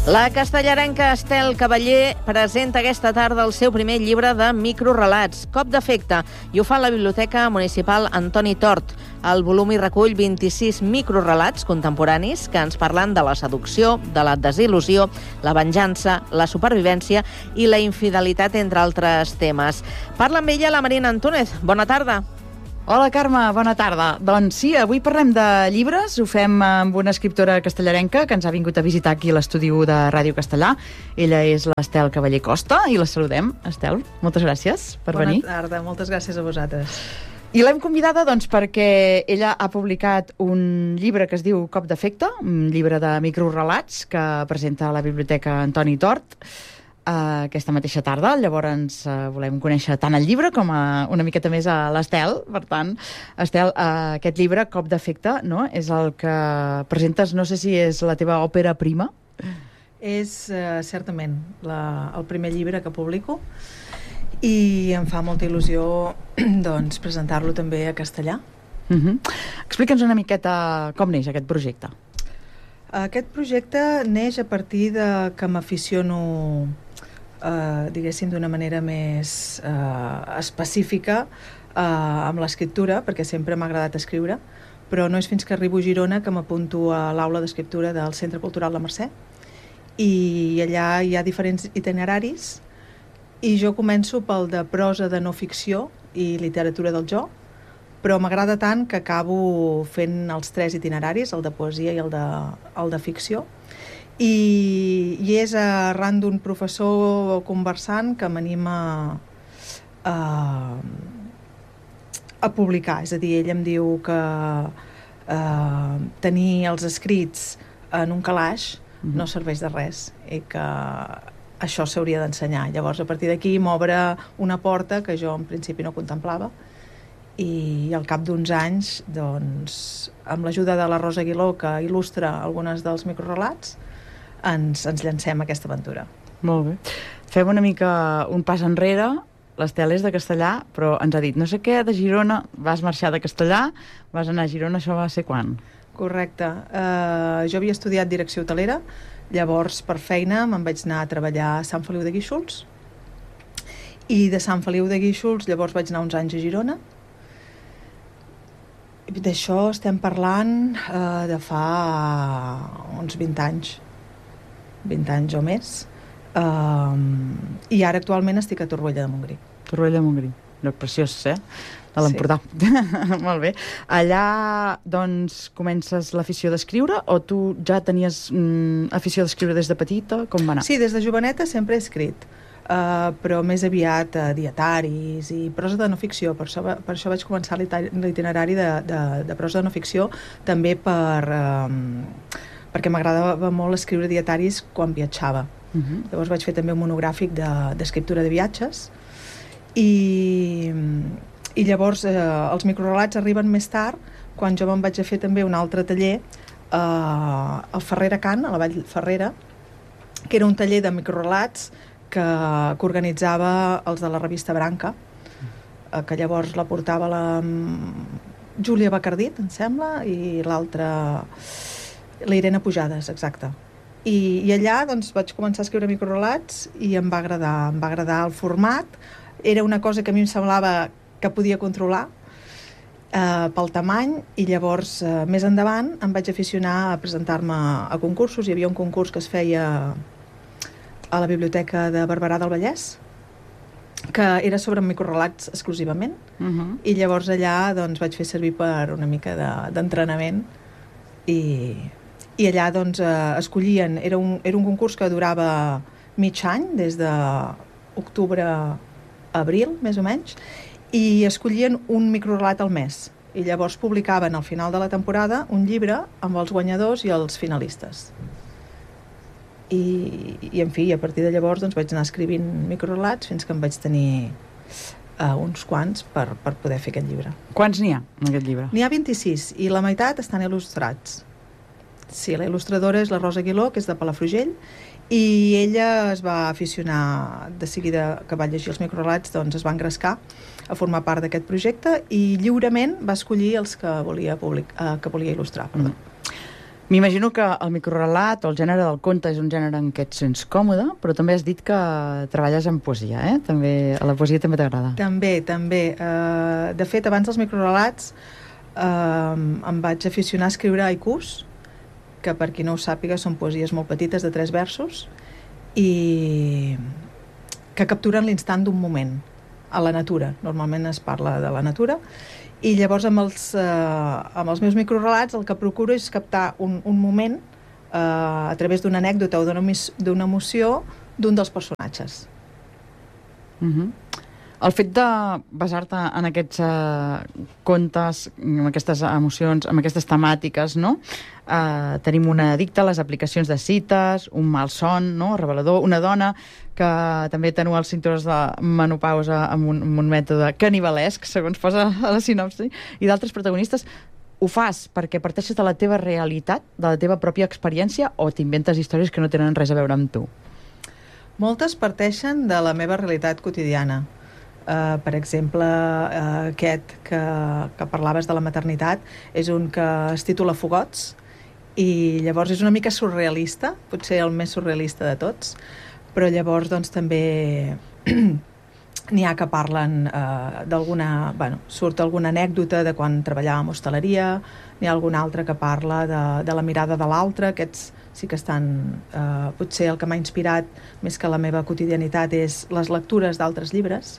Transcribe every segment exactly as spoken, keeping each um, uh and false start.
La castellarenca Estel Cavaller presenta aquesta tarda el seu primer llibre de microrelats, Cop d'efecte, i ho fa a la Biblioteca Municipal Antoni Tort. El volum hi recull vint-i-sis microrelats contemporanis que ens parlen de la seducció, de la desil·lusió, la venjança, la supervivència i la infidelitat, entre altres temes. Parla amb ella la Marina Antúnez. Bona tarda. Hola, Carme, bona tarda. Doncs sí, avui parlem de llibres, ho fem amb una escriptora castellarenca que ens ha vingut a visitar aquí a l'estudi de Ràdio Castellà. Ella és l'Estel Cavaller Costa i la saludem. Estel, moltes gràcies per bona venir. Bona tarda, moltes gràcies a vosaltres. I l'hem convidada doncs, perquè ella ha publicat un llibre que es diu Cop d'efecte, un llibre de microrelats que presenta a la Biblioteca Antoni Tort Uh, aquesta mateixa tarda. Llavors uh, volem conèixer tant el llibre com a, una miqueta més a l'Estel. Per tant, Estel, uh, aquest llibre, Cop d'efecte, no? És el que presentes, no sé si és la teva òpera prima? És uh, certament la, el primer llibre que publico i em fa molta il·lusió doncs, presentar-lo també a castellà. Uh-huh. Explica'ns una miqueta com neix aquest projecte. Aquest projecte neix a partir de que m'aficiono Uh, diguéssim d'una manera més uh, específica uh, amb l'escriptura, perquè sempre m'ha agradat escriure, però no és fins que arribo a Girona que m'apunto a l'aula d'escriptura del Centre Cultural La Mercè, i allà hi ha diferents itineraris i jo començo pel de prosa de no ficció i literatura del jo, però m'agrada tant que acabo fent els tres itineraris, el de poesia i el de, el de ficció. I, i és arran d'un professor conversant que m'anima a, a publicar. És a dir, ell em diu que uh, tenir els escrits en un calaix mm-hmm. no serveix de res i que això s'hauria d'ensenyar. Llavors, a partir d'aquí m'obre una porta que jo en principi no contemplava, i al cap d'uns anys, doncs, amb l'ajuda de la Rosa Aguiló, que il·lustra algunes dels microrelats, Ens, ens llancem a aquesta aventura. Molt bé. Fem una mica un pas enrere. L'Estel és de Castellà, però ens ha dit no sé què, de Girona, vas marxar de Castellà, vas anar a Girona, això va ser quan? Correcte. Uh, jo havia estudiat direcció hotelera, llavors per feina me'n vaig anar a treballar a Sant Feliu de Guíxols, i de Sant Feliu de Guíxols llavors vaig anar uns anys a Girona. D'això estem parlant uh, de fa uns vint anys. vint anys o més, um, i ara actualment estic a Torroella de Montgrí. Torroella de Montgrí, lloc preciós, eh? De l'Empordà. Sí. Molt bé. Allà, doncs, comences l'afició d'escriure, o tu ja tenies mm, afició d'escriure des de petita? Com va anar? Sí, des de joveneta sempre he escrit, uh, però més aviat uh, dietaris i prosa de no ficció. Per això, per això vaig començar l'itinerari de, de, de prosa de no ficció, també per... Um, perquè m'agradava molt escriure dietaris quan viatjava. Uh-huh. Llavors vaig fer també un monogràfic d'escriptura de, de viatges, i, i llavors eh, els microrelats arriben més tard, quan jo me'n vaig a fer també un altre taller eh, al Ferrera Can, a la Vall Ferrera, que era un taller de microrelats que, que organitzava els de la revista Branca, eh, que llavors la portava la Júlia Bacardit, em sembla, i l'altra... la Irene Pujades, exacte. I, i allà doncs, vaig començar a escriure microrelats i em va agradar, em va agradar el format. Era una cosa que a mi em semblava que podia controlar eh, pel tamany, i llavors eh, més endavant em vaig aficionar a presentar-me a concursos. Hi havia un concurs que es feia a la Biblioteca de Barberà del Vallès, que era sobre microrelats exclusivament, uh-huh. i llavors allà doncs, vaig fer servir per una mica d'entrenament, i... I allà doncs, eh, escollien, era un, era un concurs que durava mig any, des d'octubre a abril, més o menys, i escollien un microrelat al mes. I llavors publicaven al final de la temporada un llibre amb els guanyadors i els finalistes. I, i en fi, a partir de llavors doncs, vaig anar escrivint microrelats fins que em vaig tenir uh, uns quants per, per poder fer aquest llibre. Quants n'hi ha en aquest llibre? N'hi ha vint-i-sis, i la meitat estan il·lustrats. Sí, la il·lustradora és la Rosa Aguiló, que és de Palafrugell, i ella es va aficionar de seguida que va llegir els microrelats, doncs es va engrescar a formar part d'aquest projecte i lliurement va escollir els que volia, public, eh, que volia il·lustrar. Perdó. Mm. M'imagino que el microrelat o el gènere del conte és un gènere en què et sents còmode, però també has dit que treballes en poesia, eh? També, la poesia també t'agrada. També, també. Uh, de fet, abans dels microrelats uh, em vaig aficionar a escriure haikus, que per qui no ho sàpiga són poesies molt petites de tres versos i que capturen l'instant d'un moment a la natura. Normalment es parla de la natura. I llavors amb els, eh, amb els meus microrelats el que procuro és captar un, un moment eh, a través d'una anècdota o d'una emoció d'un dels personatges. Uh-huh. El fet de basar-te en aquests uh, contes, en aquestes emocions, en aquestes temàtiques, no? Uh, tenim una addicta, les aplicacions de cites, un malson, no? Revelador, una dona que també tenua els símptomes de menopausa amb un, amb un mètode canibalesc, segons posa a la sinopsi, i d'altres protagonistes. Ho fas perquè parteixes de la teva realitat, de la teva pròpia experiència, o t'inventes històries que no tenen res a veure amb tu? Moltes parteixen de la meva realitat quotidiana. Uh, per exemple, uh, aquest que, que parlaves de la maternitat és un que es titula Fogots i llavors és una mica surrealista, potser el més surrealista de tots, però llavors doncs també n'hi ha que parlen uh, d'alguna... Bueno, surt alguna anècdota de quan treballàvem a hostaleria, n'hi ha algun altre que parla de, de la mirada de l'altre, aquests sí que estan... Uh, potser el que m'ha inspirat més que la meva quotidianitat és les lectures d'altres llibres.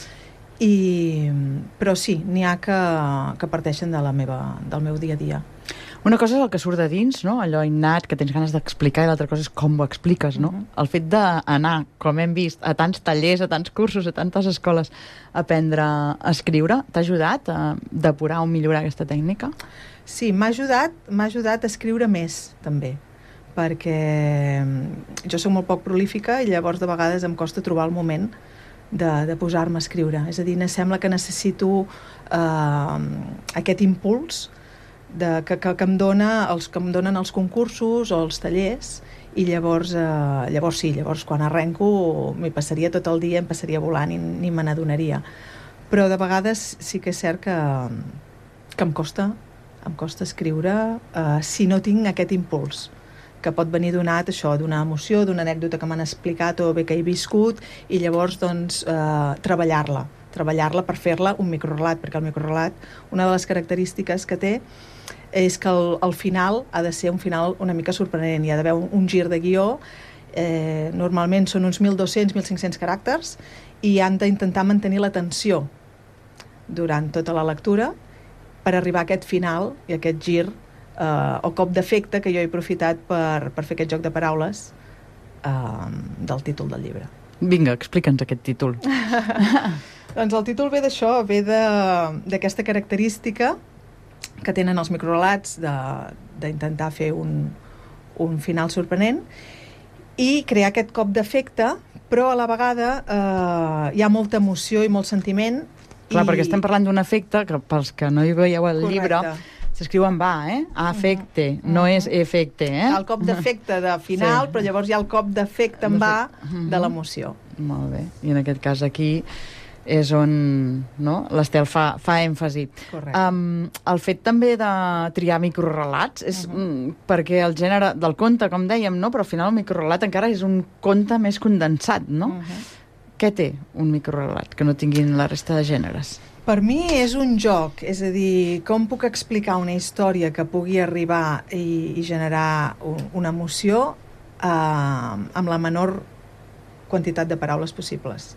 I, però sí, n'hi ha que, que parteixen de la meva, del meu dia a dia. Una cosa és el que surt de dins, no? Allò innat que tens ganes d'explicar, i l'altra cosa és com ho expliques, no? Uh-huh. El fet d'anar, com hem vist, a tants tallers, a tants cursos, a tantes escoles, a aprendre a escriure, t'ha ajudat a depurar o millorar aquesta tècnica? Sí, m'ha ajudat, m'ha ajudat a escriure més, també, perquè jo soc molt poc prolífica i llavors de vegades em costa trobar el moment de, de posar-me a escriure. És a dir, sembla que necessito eh, aquest impuls de, que, que, que, em dona els, que em donen els concursos o els tallers i llavors, eh, llavors sí, llavors quan arrenco m'hi passaria tot el dia, em passaria volant i ni me n'adonaria. Però de vegades sí que és cert que, que em costa, em costa escriure eh, si no tinc aquest impuls, que pot venir donat això, d'una emoció, d'una anècdota que m'han explicat o bé que he viscut, i llavors doncs eh, treballar-la, treballar-la per fer-la un microrelat, perquè el microrelat, una de les característiques que té és que el, el final ha de ser un final una mica sorprenent, hi ha d'haver un, un gir de guió, eh, normalment són uns mil dos-cents a mil cinc-cents caràcters, i han d'intentar mantenir la tensió durant tota la lectura per arribar a aquest final i a aquest gir Uh, o cop d'efecte que jo he aprofitat per, per fer aquest joc de paraules uh, del títol del llibre. Vinga, explica'ns aquest títol. Doncs el títol ve d'això, ve d'aquesta característica que tenen els microrelats d'intentar fer un, un final sorprenent i crear aquest cop d'efecte, però a la vegada uh, hi ha molta emoció i molt sentiment. Clar, i... perquè estem parlant d'un efecte que pels que no hi veieu el Correcte. Llibre s'escriu en va, eh? Afecte, uh -huh. no és efecte, eh? El cop d'efecte de final, sí. Però llavors hi ha el cop d'efecte en va uh -huh. de l'emoció. Molt bé, i en aquest cas aquí és on, no? l'Estel fa, fa èmfasi. Correcte. Um, el fet també de triar microrelats és uh -huh. mm, perquè el gènere del conte, com dèiem, no? Però al final el microrelat encara és un conte més condensat, no? Uh -huh. Què té un microrelat que no tinguin la resta de gèneres? Per mi és un joc, és a dir, com puc explicar una història que pugui arribar i, i generar un, una emoció eh, amb la menor quantitat de paraules possibles.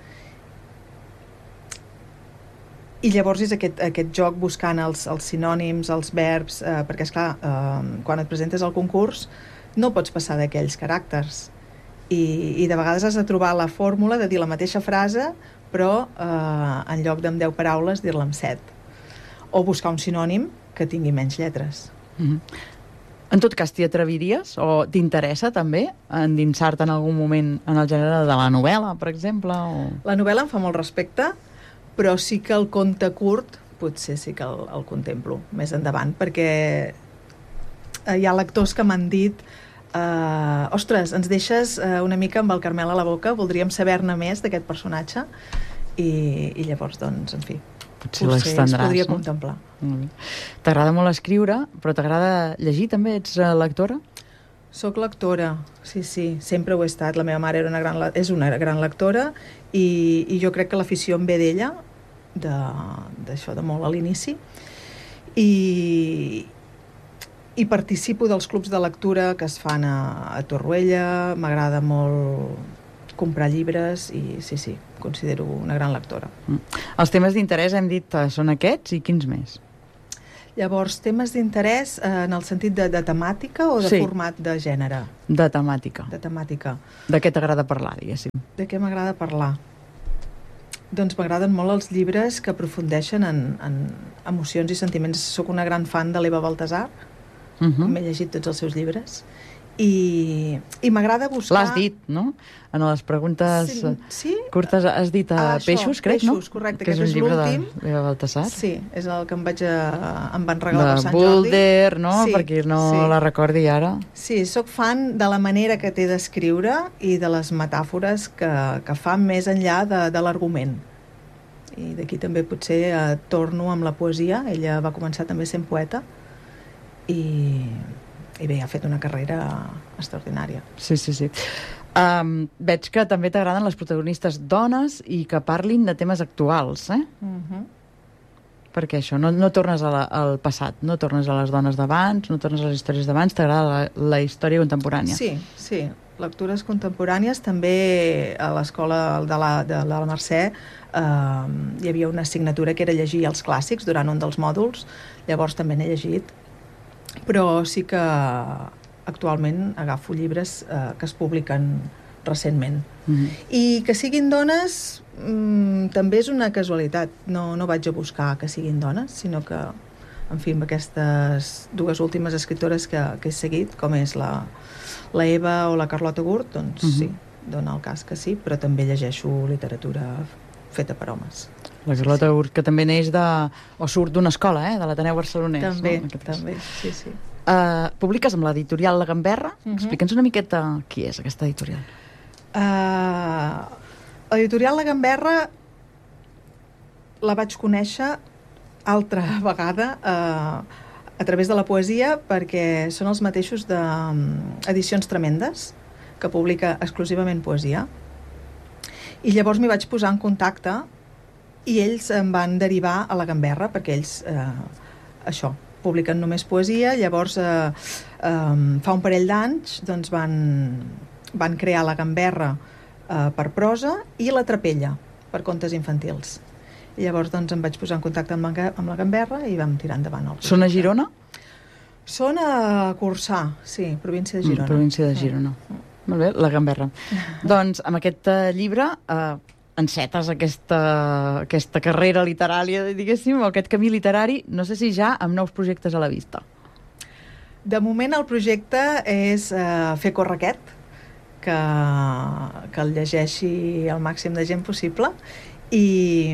I llavors és aquest, aquest joc buscant els, els sinònims, els verbs, eh, perquè, esclar, eh, quan et presentes al concurs no pots passar d'aquells caràcters. I, i de vegades has de trobar la fórmula de dir la mateixa frase però eh, en lloc d'amb deu paraules dir-la amb set. O buscar un sinònim que tingui menys lletres. Mm-hmm. En tot cas, t'hi atreviries o t'interessa també endinsar-te en algun moment en el gènere de la novel·la, per exemple? O... La novel·la em fa molt respecte, però sí que el conte curt potser sí que el, el contemplo més endavant, perquè hi ha lectors que m'han dit Uh, ostres, ens deixes uh, una mica amb el Carmel a la boca, voldríem saber-ne més d'aquest personatge i, i llavors, doncs, en fi, potser l'extendràs. es podria no? contemplar. T'agrada molt escriure, però t'agrada llegir també? Ets lectora? Soc lectora, sí, sí, sempre ho he estat. La meva mare era una gran, és una gran lectora i, i jo crec que l'afició em ve d'ella, d'això de, de molt a l'inici, i, i participo dels clubs de lectura que es fan a, a Torroella. M'agrada molt comprar llibres i sí, sí, considero una gran lectora. Mm. Els temes d'interès hem dit eh, són aquests i quins més? Llavors, temes d'interès eh, en el sentit de, de temàtica o de sí. format de gènere? De temàtica. De temàtica. De què t'agrada parlar, diguéssim? De què m'agrada parlar? Doncs m'agraden molt els llibres que aprofundeixen en, en emocions i sentiments. Soc una gran fan de l'Eva Baltasar, uh -huh. m'he llegit tots els seus llibres, i, i m'agrada buscar... L'has dit, no? En les preguntes sí, sí? curtes has dit a ah, Peixos, això, crec, Peixos, no? Peixos, correcte, que és un és llibre l'últim. de l'Eva Baltasar. Sí, és el que em, vaig a, em van regalar per Sant Boulder, Jordi. no? Sí, per qui no sí. la recordi ara. Sí, sóc fan de la manera que té d'escriure i de les metàfores que, que fa més enllà de, de l'argument. I d'aquí també potser eh, torno amb la poesia. Ella va començar també sent poeta i, i bé, ha fet una carrera extraordinària. Sí, sí, sí. Um, veig que també t'agraden les protagonistes dones i que parlin de temes actuals, eh? Uh-huh. Perquè això, no, no tornes a la, al passat, no tornes a les dones d'abans, no tornes a les històries d'abans, t'agrada la, la història contemporània. Sí, sí. Lectures contemporànies. També a l'escola de la, de la Mercè eh, hi havia una assignatura que era llegir els clàssics durant un dels mòduls, llavors també n'he llegit, però sí que actualment agafo llibres eh, que es publiquen recentment. Mm-hmm. I que siguin dones mm, també és una casualitat. No, no vaig a buscar que siguin dones, sinó que, en fi, amb aquestes dues últimes escriptores que, que he seguit, com és la, la Eva o la Carlota Gurt, doncs mm-hmm. sí, dona el cas que sí, però també llegeixo literatura feta per homes. La Carlota sí. Gurt, que també neix de... o surt d'una escola, eh? De l'Ateneu Barcelonès. També, no? també, sí, sí. Uh, publiques amb l'editorial La Gamberra. Uh-huh. Explica'ns una miqueta qui és aquesta editorial. Uh, l'editorial La Gamberra la vaig conèixer altra vegada uh, a través de la poesia, perquè són els mateixos d'Edicions Tremendes, que publica exclusivament poesia. I llavors m'hi vaig posar en contacte i ells em van derivar a La Gamberra, perquè ells, eh, això, publiquen només poesia. Llavors, eh, eh, fa un parell d'anys, doncs van, van crear La Gamberra eh, per prosa i La Trapella, per contes infantils. I llavors doncs, em vaig posar en contacte amb la, amb la Gamberra i vam tirar endavant el projecte. Són a Girona? Són a Corçà, sí, província de Girona. Mm, província de Girona. Mm. Molt bé, La Gamberra. Doncs amb aquest uh, llibre uh, encetes aquesta, aquesta carrera literària, diguéssim, o aquest camí literari, no sé si ja amb nous projectes a la vista. De moment el projecte és uh, fer córrer aquest, que, que el llegeixi el màxim de gent possible i,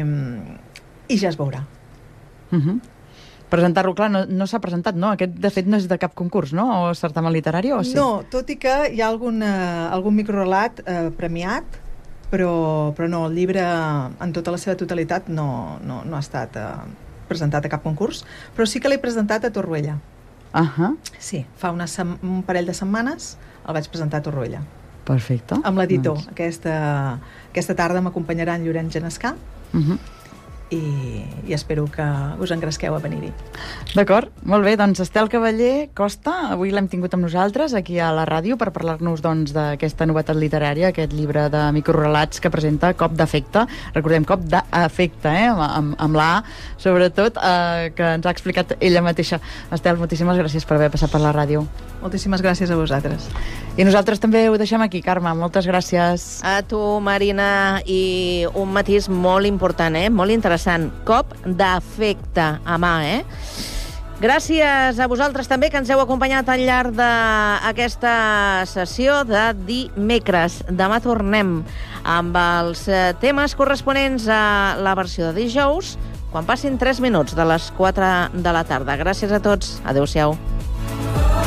i ja es veurà. Uh-huh. Presentar-lo, clar, no, no s'ha presentat, no? Aquest, de fet, no és de cap concurs, no? O certamen literari, o sí? No, tot i que hi ha algun, uh, algun microrelat uh, premiat, però, però no, el llibre en tota la seva totalitat no, no, no ha estat uh, presentat a cap concurs, però sí que l'he presentat a Torroella. Uh-huh. Sí, fa una un parell de setmanes el vaig presentar a Torroella. Perfecte. Amb l'editor. Doncs... Aquesta, aquesta tarda m'acompanyarà en Llorenç Genescà, uh-huh. i, i espero que us engresqueu a venir-hi. D'acord, molt bé, doncs Estel Cavaller Costa, avui l'hem tingut amb nosaltres aquí a la ràdio per parlar-nos doncs d'aquesta novetat literària, aquest llibre de microrelats que presenta Cop d'Afecte, recordem Cop d'Afecte, eh? amb, amb la A, sobretot, eh, que ens ha explicat ella mateixa. Estel, moltíssimes gràcies per haver passat per la ràdio. Moltíssimes gràcies a vosaltres. I nosaltres també ho deixem aquí, Carme, moltes gràcies. A tu, Marina, i un matís molt important, eh? Molt interessant. Cop d'afecte a mà, eh? Gràcies a vosaltres també que ens heu acompanyat al llarg d'aquesta sessió de dimecres. Demà tornem amb els temes corresponents a la versió de dijous, quan passin tres minuts de les quatre de la tarda. Gràcies a tots. Adéu-siau.